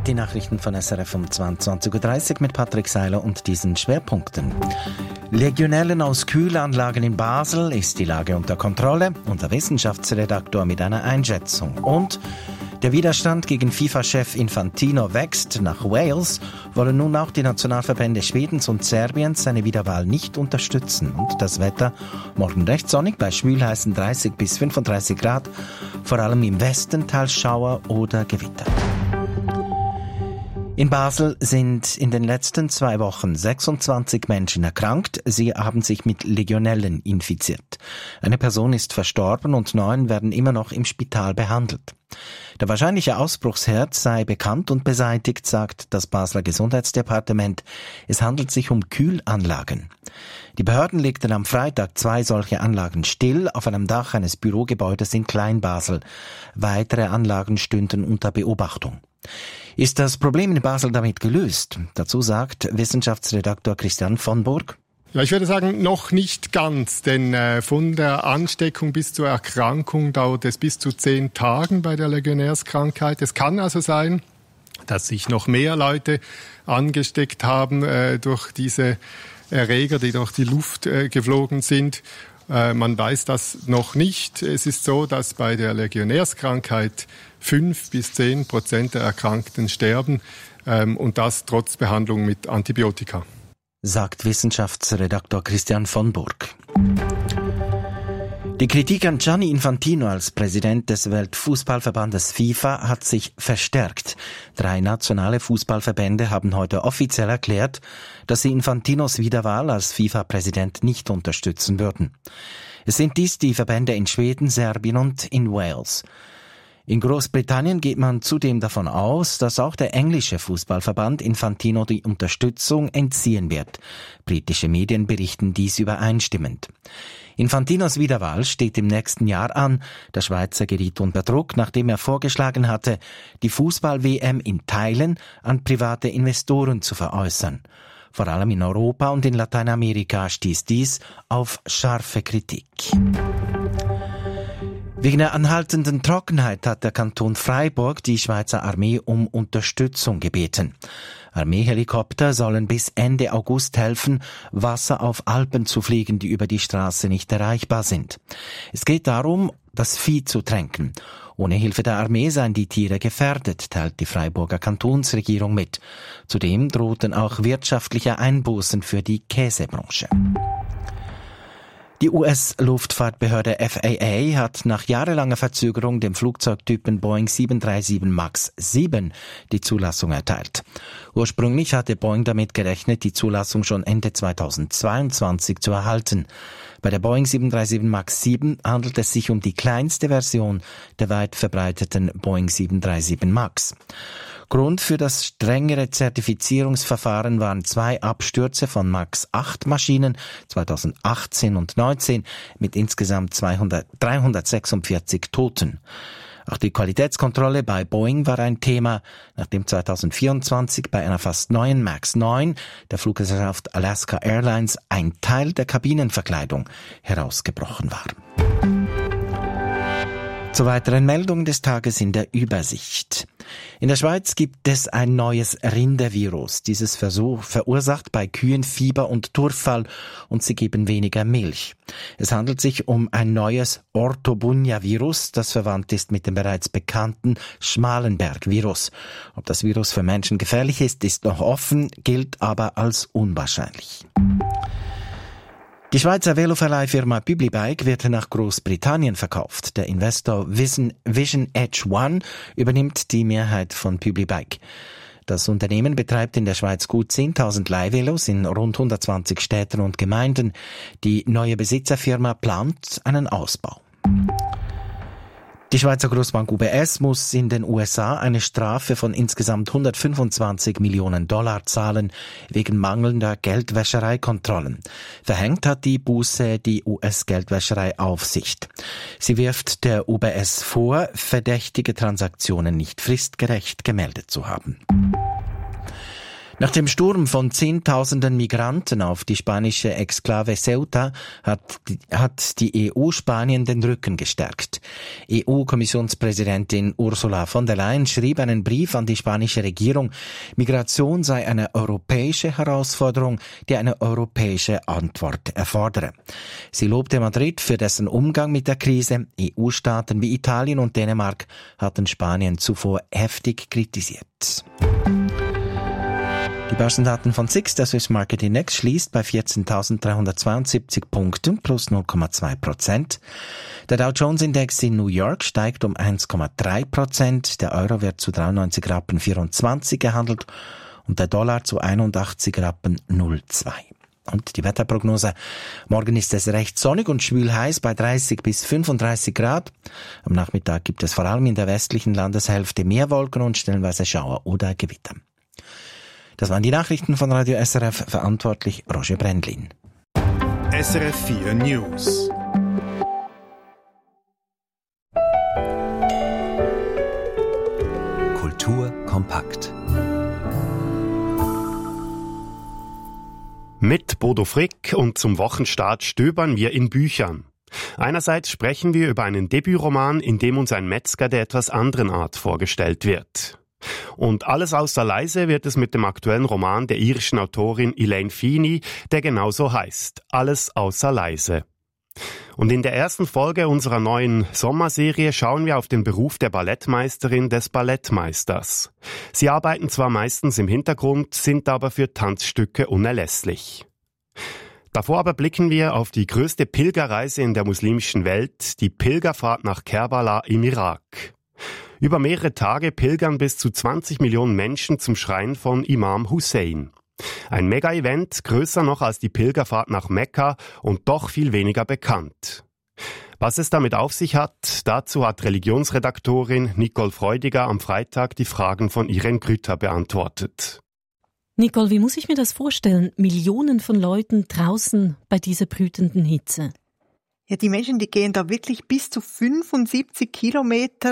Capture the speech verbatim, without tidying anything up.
Die Nachrichten von S R F um zweiundzwanzig Uhr dreißig mit Patrick Seiler und diesen Schwerpunkten. Legionellen aus Kühlanlagen in Basel, ist die Lage unter Kontrolle? Unser Wissenschaftsredaktor mit einer Einschätzung. Und der Widerstand gegen FIFA-Chef Infantino wächst. Nach Wales wollen nun auch die Nationalverbände Schwedens und Serbiens seine Wiederwahl nicht unterstützen. Und das Wetter morgen recht sonnig bei schwülheißen dreißig bis fünfunddreißig Grad, vor allem im Westen teils Schauer oder Gewitter. In Basel sind in den letzten zwei Wochen sechsundzwanzig Menschen erkrankt. Sie haben sich mit Legionellen infiziert. Eine Person ist verstorben und neun werden immer noch im Spital behandelt. Der wahrscheinliche Ausbruchsherd sei bekannt und beseitigt, sagt das Basler Gesundheitsdepartement. Es handelt sich um Kühlanlagen. Die Behörden legten am Freitag zwei solche Anlagen still auf einem Dach eines Bürogebäudes in Kleinbasel. Weitere Anlagen stünden unter Beobachtung. Ist das Problem in Basel damit gelöst? Dazu sagt Wissenschaftsredaktor Christian von Burg. Ja, ich würde sagen, noch nicht ganz, denn äh, von der Ansteckung bis zur Erkrankung dauert es bis zu zehn Tagen bei der Legionärskrankheit. Es kann also sein, dass sich noch mehr Leute angesteckt haben äh, durch diese Erreger, die durch die Luft äh, geflogen sind. Äh, man weiß das noch nicht. Es ist so, dass bei der Legionärskrankheit fünf bis zehn Prozent der Erkrankten sterben ähm, und das trotz Behandlung mit Antibiotika. Sagt Wissenschaftsredaktor Christian von Burg. Die Kritik an Gianni Infantino als Präsident des Weltfußballverbandes FIFA hat sich verstärkt. Drei nationale Fußballverbände haben heute offiziell erklärt, dass sie Infantinos Wiederwahl als FIFA-Präsident nicht unterstützen würden. Es sind dies die Verbände in Schweden, Serbien und in Wales. In Großbritannien geht man zudem davon aus, dass auch der englische Fußballverband Infantino die Unterstützung entziehen wird. Britische Medien berichten dies übereinstimmend. Infantinos Wiederwahl steht im nächsten Jahr an. Der Schweizer geriet unter Druck, nachdem er vorgeschlagen hatte, die Fußball-W M in Teilen an private Investoren zu veräußern. Vor allem in Europa und in Lateinamerika stieß dies auf scharfe Kritik. Wegen der anhaltenden Trockenheit hat der Kanton Freiburg die Schweizer Armee um Unterstützung gebeten. Armeehelikopter sollen bis Ende August helfen, Wasser auf Alpen zu fliegen, die über die Straße nicht erreichbar sind. Es geht darum, das Vieh zu tränken. Ohne Hilfe der Armee seien die Tiere gefährdet, teilt die Freiburger Kantonsregierung mit. Zudem drohten auch wirtschaftliche Einbußen für die Käsebranche. Die U S-Luftfahrtbehörde F A A hat nach jahrelanger Verzögerung dem Flugzeugtypen Boeing sieben drei sieben Max sieben die Zulassung erteilt. Ursprünglich hatte Boeing damit gerechnet, die Zulassung schon Ende zweitausendzweiundzwanzig zu erhalten. Bei der Boeing sieben drei sieben Max sieben handelt es sich um die kleinste Version der weit verbreiteten Boeing sieben drei sieben Max. Grund für das strengere Zertifizierungsverfahren waren zwei Abstürze von Max acht Maschinen zweitausendachtzehn und neunzehn mit insgesamt dreihundertsechsundvierzig Toten. Auch die Qualitätskontrolle bei Boeing war ein Thema, nachdem zweitausendvierundzwanzig bei einer fast neuen Max neun der Fluggesellschaft Alaska Airlines ein Teil der Kabinenverkleidung herausgebrochen war. Zu weiteren Meldungen des Tages in der Übersicht. In der Schweiz gibt es ein neues Rindervirus. Dieses Versuch verursacht bei Kühen Fieber und Durchfall und sie geben weniger Milch. Es handelt sich um ein neues Orthobunia-Virus, das verwandt ist mit dem bereits bekannten Schmalenberg-Virus. Ob das Virus für Menschen gefährlich ist, ist noch offen, gilt aber als unwahrscheinlich. Die Schweizer Veloverleihfirma Publibike wird nach Großbritannien verkauft. Der Investor Vision, Vision Edge One übernimmt die Mehrheit von Publibike. Das Unternehmen betreibt in der Schweiz gut zehntausend Leihvelos in rund hundertzwanzig Städten und Gemeinden. Die neue Besitzerfirma plant einen Ausbau. Die Schweizer Großbank U B S muss in den U S A eine Strafe von insgesamt hundertfünfundzwanzig Millionen Dollar zahlen, wegen mangelnder Geldwäschereikontrollen. Verhängt hat die Buße die U S-Geldwäschereiaufsicht. Sie wirft der U B S vor, verdächtige Transaktionen nicht fristgerecht gemeldet zu haben. Nach dem Sturm von Zehntausenden Migranten auf die spanische Exklave Ceuta hat die, hat die E U Spanien den Rücken gestärkt. E U-Kommissionspräsidentin Ursula von der Leyen schrieb einen Brief an die spanische Regierung, Migration sei eine europäische Herausforderung, die eine europäische Antwort erfordere. Sie lobte Madrid für dessen Umgang mit der Krise. E U-Staaten wie Italien und Dänemark hatten Spanien zuvor heftig kritisiert. Die Börsendaten von S I X, der Swiss Market Index, schließt bei vierzehntausenddreihundertzweiundsiebzig Punkten plus null Komma zwei Prozent. Der Dow Jones Index in New York steigt um eins Komma drei Prozent. Der Euro wird zu dreiundneunzig Rappen vierundzwanzig gehandelt und der Dollar zu einundachtzig Rappen null Komma zwei. Und die Wetterprognose. Morgen ist es recht sonnig und schwül heiß bei dreißig bis fünfunddreißig Grad. Am Nachmittag gibt es vor allem in der westlichen Landeshälfte mehr Wolken und stellenweise Schauer oder Gewitter. Das waren die Nachrichten von Radio S R F, verantwortlich Roger Brendlin. S R F vier News. Kultur kompakt. Mit Bodo Frick und zum Wochenstart stöbern wir in Büchern. Einerseits sprechen wir über einen Debütroman, in dem uns ein Metzger der etwas anderen Art vorgestellt wird. Und alles außer leise wird es mit dem aktuellen Roman der irischen Autorin Elaine Feeney, der genauso heißt, Alles außer leise. Und in der ersten Folge unserer neuen Sommerserie schauen wir auf den Beruf der Ballettmeisterin des Ballettmeisters. Sie arbeiten zwar meistens im Hintergrund, sind aber für Tanzstücke unerlässlich. Davor aber blicken wir auf die größte Pilgerreise in der muslimischen Welt, die Pilgerfahrt nach Kerbala im Irak. Über mehrere Tage pilgern bis zu zwanzig Millionen Menschen zum Schrein von Imam Hussein. Ein Mega-Event, größer noch als die Pilgerfahrt nach Mekka und doch viel weniger bekannt. Was es damit auf sich hat, dazu hat Religionsredaktorin Nicole Freudiger am Freitag die Fragen von Irene Grütter beantwortet. Nicole, wie muss ich mir das vorstellen? Millionen von Leuten draußen bei dieser brütenden Hitze. Ja, die Menschen, die gehen da wirklich bis zu fünfundsiebzig Kilometer